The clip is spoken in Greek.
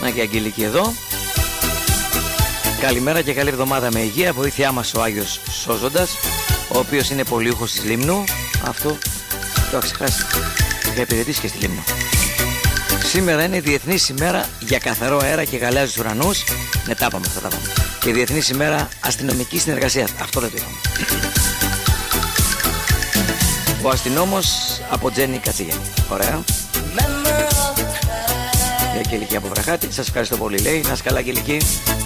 Να και Αγγελική εδώ. Καλημέρα και καλή εβδομάδα με υγεία. Βοήθειά μας ο Άγιος Σώζοντας, ο οποίος είναι πολιούχος της Λίμνου. Αυτό το έχω ξεχάσει. Θα υπηρετήσει και στη Λίμνο. Σήμερα είναι Διεθνής ημέρα για καθαρό αέρα και γαλάζιους ουρανούς. Ναι, τα είπαμε αυτά, τα είπαμε. Και Διεθνής ημέρα αστυνομικής συνεργασίας. Αυτό δεν το είπαμε. Ο αστυνόμος από Τζέννη Κατσίγεννη. Ωραία. Η Αγγελική από Βραχάτη. Σας ευχαριστώ πολύ, λέει. Να είσαι καλά, Αγγελική.